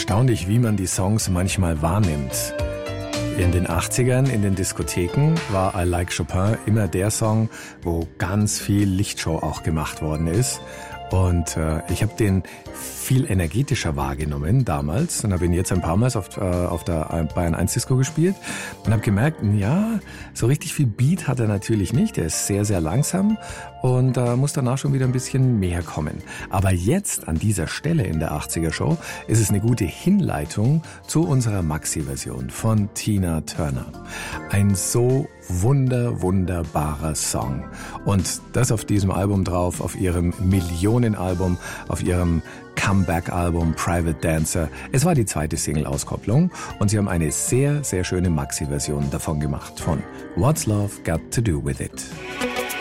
Erstaunlich, wie man die Songs manchmal wahrnimmt. In den 80ern, in den Diskotheken, war I Like Chopin immer der Song, wo ganz viel Lichtshow auch gemacht worden ist. Und ich habe den viel energetischer wahrgenommen damals und habe ihn jetzt ein paar Mal auf der Bayern 1 Disco gespielt und habe gemerkt, ja, so richtig viel Beat hat er natürlich nicht. Er ist sehr, sehr langsam und muss danach schon wieder ein bisschen mehr kommen. Aber jetzt an dieser Stelle in der 80er Show ist es eine gute Hinleitung zu unserer Maxi-Version von Tina Turner. Ein so wunderbarer Song. Und das auf diesem Album drauf, auf ihrem Millionenalbum, auf ihrem Comeback-Album Private Dancer. Es war die zweite Single-Auskopplung und sie haben eine sehr, sehr schöne Maxi-Version davon gemacht von What's Love Got to Do With It.